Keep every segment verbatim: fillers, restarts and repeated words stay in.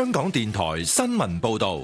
香港電台新聞報道。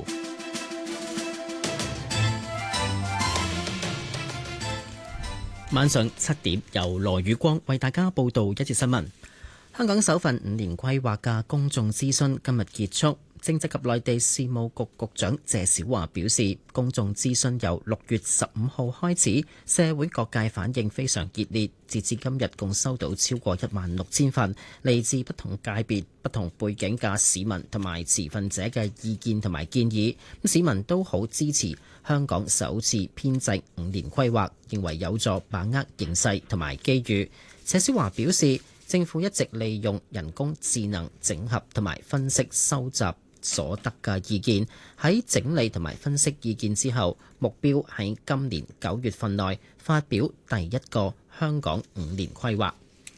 晚上七點，由羅宇光為大家報道一節新聞。香港首份五年規劃嘅公眾諮詢今日結束。政制及內地事務局局長謝小華表示，公眾諮詢由六月十五號開始，社會各界反應非常熱烈。截至今日，共收到超過一萬六千份嚟自不同界別、不同背景嘅市民同埋持份者嘅意見同埋建議。市民都好支持香港首次編制五年規劃，認為有助把握形勢同埋機遇。謝小華表示，政府一直利用人工智能整合同埋分析收集所得嘅意見，喺整理同埋分析意見之後，目標喺今年九月份內發表第一個香港五年規劃。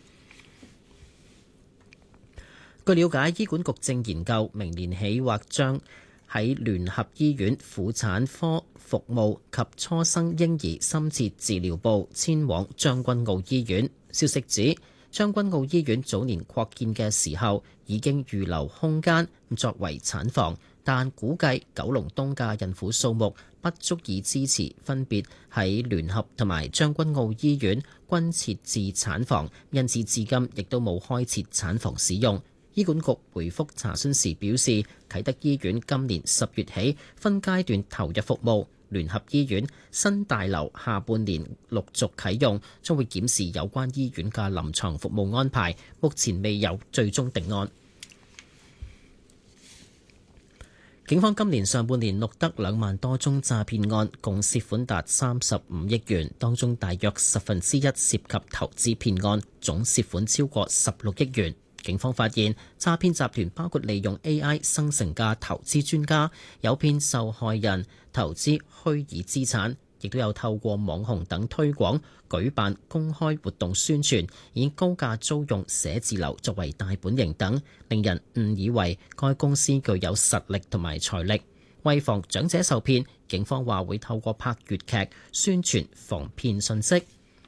據了解，醫管局正研究明年起或將喺聯合醫院婦產科服務及初生嬰兒深切治療部遷往將軍澳醫院。消息指，將軍澳醫院早年擴建嘅時候已經預留空間作為產房，但估計九龍東嘅孕婦數目不足以支持分別喺聯合同埋將軍澳醫院均設置產房，因此至今亦都冇開設產房使用。醫管局回覆查詢時表示，啟德醫院今年十月起分階段投入服務，聯合醫院新大樓下半年陸續啟用，將會檢視有關醫院嘅臨床服務安排，目前未有最終定案。警方今年上半年錄得兩萬多宗詐騙案，共涉款達三十五億元，當中大約十分之一涉及投資騙案，總涉款超過十六億元。警方發現，詐騙集團包括利用 A I 生成嘅投資專家，誘騙受害人投資虛擬資產，亦都有透過網紅等推廣、舉辦公開活動宣傳，以高價租用寫字樓作為大本營等，令人誤以為該公司具有實力同埋財力。為防長者受騙，警方話會透過拍粵劇宣傳防騙信息。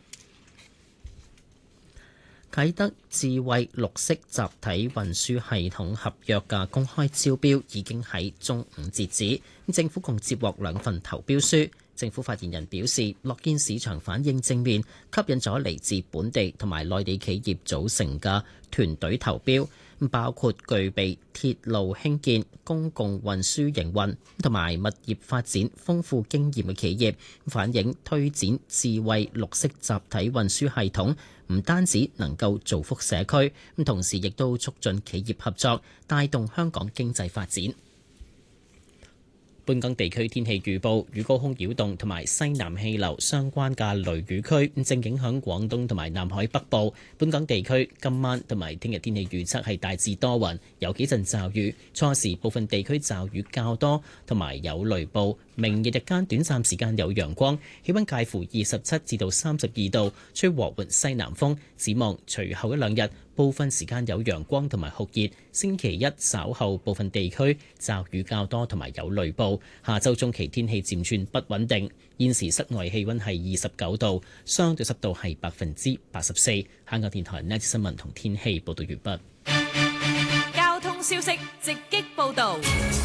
啟德智慧綠色集體運輸系統合約嘅公開招標已經喺中午截止，政府共接獲兩份投標書。政府發言人表示，樂見市場反應正面，吸引咗嚟自本地同埋內地企業組成嘅團隊投標，包括具備鐵路興建、公共運輸營運同埋物業發展豐富經驗嘅企業，反映推展智慧綠色集體運輸系統唔單止能夠造福社區，同時亦都促進企業合作，帶動香港經濟發展。本港地區天氣預報，與高空擾動同埋西南氣流相關嘅雷雨區正影響廣東同埋南海北部。本港地區今晚同埋聽日天氣預測係大致多雲，有幾陣驟雨，初時部分地區驟雨較多，同埋有雷暴。明日日間短暫時間有陽光，氣溫介乎二十七至到三十二度，吹和緩西南風。展望隨後一兩日，部分時間有陽光同埋酷熱。星期一稍後部分地區驟雨較多，同埋有雷暴。下周中期天氣漸轉不穩定。現時室外氣溫係二十九度，相對濕度係百分之八十四。香港電台呢節新聞同天氣報道完畢。 交通消息直擊報道。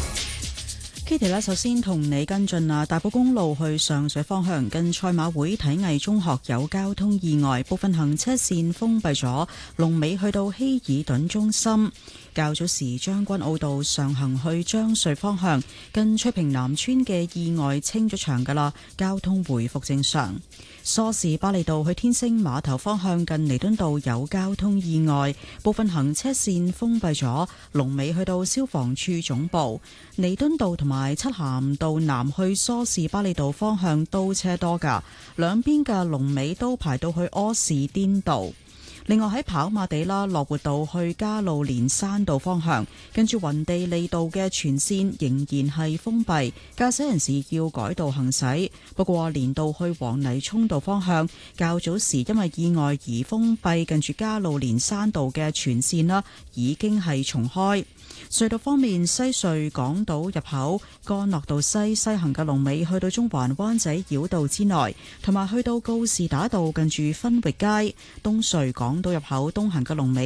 Kitty 咧，首先同你跟進啊，大埔公路去上水方向近賽馬會體藝中學有交通意外，部分行車線封閉咗，龍尾去到希爾頓中心。較早時將軍澳道上行去將穗方向近翠屏南村嘅意外清咗場噶啦，交通回復正常。梳士巴利道去天星碼頭方向近彌敦道有交通意外，部分行車線封閉咗，龍尾去到消防處總部。彌敦道同埋漆咸道南去梳士巴利道方向都車多噶，兩邊嘅龍尾都排到去柯士甸道。另外喺跑馬地啦，樂活道去加路連山道方向，跟住雲地利道嘅全線仍然係封閉，駕駛人士要改道行駛。不過連道去黃泥涌道方向，較早時因為意外而封閉，跟住加路連山道嘅全線啦，已經係重開。隧道方面，西隧港島入口干諾道西西行嘅龍尾去到中環灣仔繞道之內，同埋去到告士打道近住分域街。東隧港島入口東行嘅龍尾